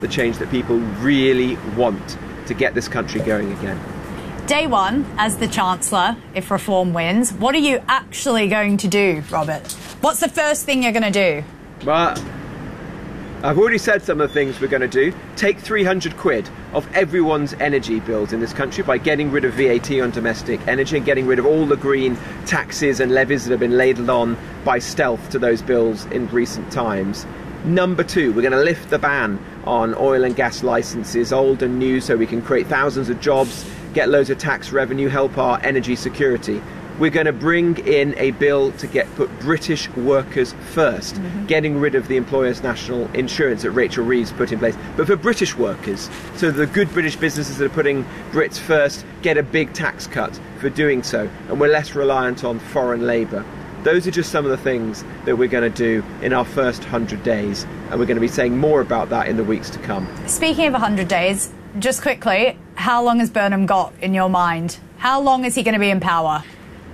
the change that people really want to get this country going again. Day one, as the Chancellor, if Reform wins, what are you actually going to do, Robert? What's the first thing you're going to do? Well, I've already said some of the things we're going to do. Take 300 quid of everyone's energy bills in this country by getting rid of VAT on domestic energy and getting rid of all the green taxes and levies that have been ladled on by stealth to those bills in recent times. Number two, we're going to lift the ban on oil and gas licences, old and new, so we can create thousands of jobs, get loads of tax revenue, help our energy security. We're going to bring in a bill to put British workers first, getting rid of the employer's national insurance that Rachel Reeves put in place, but for British workers, so the good British businesses that are putting Brits first get a big tax cut for doing so, and we're less reliant on foreign labour. Those are just some of the things that we're going to do in our first 100 days, and we're going to be saying more about that in the weeks to come. Speaking of 100 days, just quickly, how long has Burnham got in your mind? How long is he going to be in power?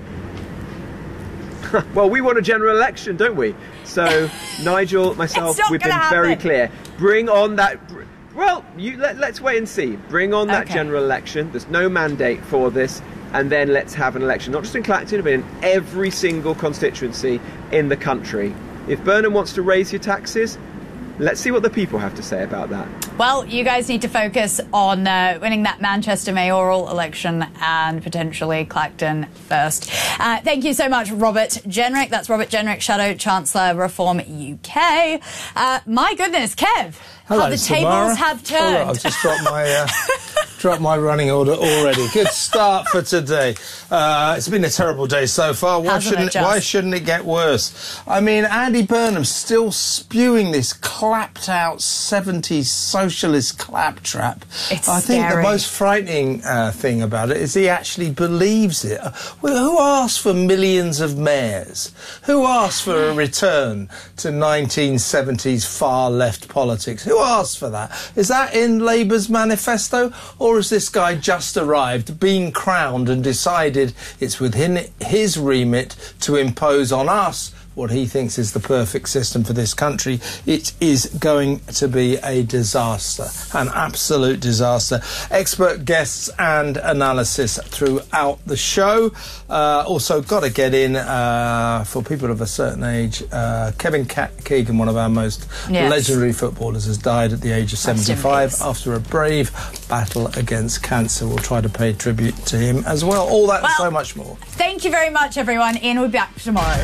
Well, we want a general election, don't we? So, Nigel, myself, we've been very clear. Bring on that... Well, let's wait and see. Bring on that general election. There's no mandate for this. And then let's have an election, not just in Clacton, but in every single constituency in the country. If Burnham wants to raise your taxes, let's see what the people have to say about that. Well, you guys need to focus on winning that Manchester mayoral election and potentially Clacton first. Thank you so much, Robert Jenrick. That's Robert Jenrick, Shadow Chancellor, Reform UK. My goodness, Kev. Hello, how the Samara. tables have turned. Oh, I've just dropped my running order already. Good start for today. It's been a terrible day so far. Why shouldn't it get worse? I mean, Andy Burnham's still spewing this clapped out 70s socialist claptrap. I think the most frightening thing about it is he actually believes it. Well, who asked for millions of mayors? Who asked for a return to 1970s far left politics? Who asked for that? Is that in Labour's manifesto? Or has this guy just arrived, been crowned and decided it's within his remit to impose on us what he thinks is the perfect system for this country? It is going to be a disaster, an absolute disaster. Expert guests and analysis throughout the show. Also, got to get in, for people of a certain age, Kevin Keegan, one of our most legendary footballers, has died at the age of 75 after a brave battle against cancer. We'll try to pay tribute to him as well. All that and so much more. Thank you very much, everyone. Ian will be back tomorrow.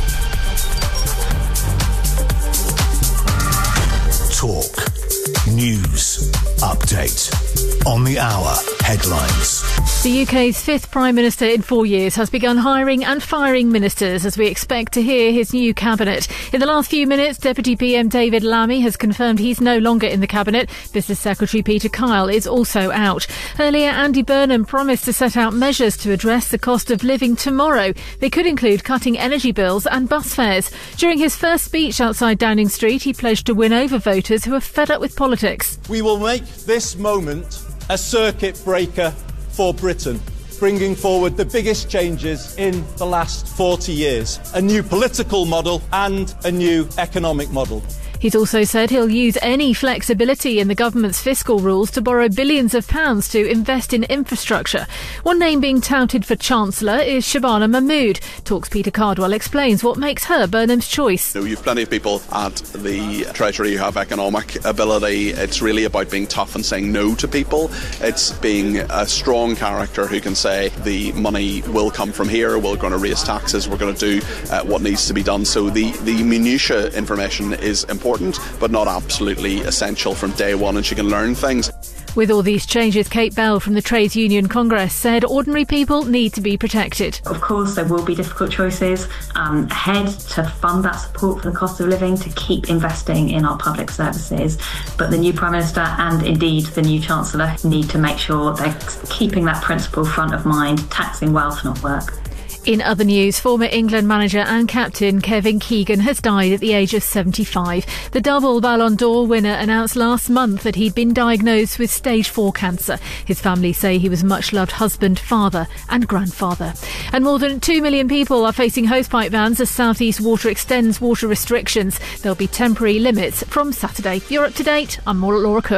Talk. News. Update. On the hour. Headlines. The UK's fifth Prime Minister in 4 years has begun hiring and firing ministers as we expect to hear his new cabinet. In the last few minutes, Deputy PM David Lammy has confirmed he's no longer in the cabinet. Business Secretary Peter Kyle is also out. Earlier, Andy Burnham promised to set out measures to address the cost of living tomorrow. They could include cutting energy bills and bus fares. During his first speech outside Downing Street, he pledged to win over voters who are fed up with politics. We will make this moment a circuit breaker for Britain, bringing forward the biggest changes in the last 40 years, a new political model and a new economic model. He's also said he'll use any flexibility in the government's fiscal rules to borrow billions of pounds to invest in infrastructure. One name being touted for Chancellor is Shabana Mahmood. Talks Peter Cardwell explains what makes her Burnham's choice. You've plenty of people at the Treasury who have economic ability. It's really about being tough and saying no to people. It's being a strong character who can say the money will come from here, we're going to raise taxes, we're going to do what needs to be done. So the minutiae information is important, but not absolutely essential from day one, and she can learn things. With all these changes, Kate Bell from the Trades Union Congress said ordinary people need to be protected. Of course, there will be difficult choices ahead to fund that support for the cost of living, to keep investing in our public services. But the new Prime Minister and indeed the new Chancellor need to make sure they're keeping that principle front of mind, taxing wealth, not work. In other news, former England manager and captain Kevin Keegan has died at the age of 75. The double Ballon d'Or winner announced last month that he'd been diagnosed with stage 4 cancer. His family say he was a much-loved husband, father and grandfather. And more than 2 million people are facing hosepipe bans as South East Water extends water restrictions. There'll be temporary limits from Saturday. You're up to date. I'm Laura Cook.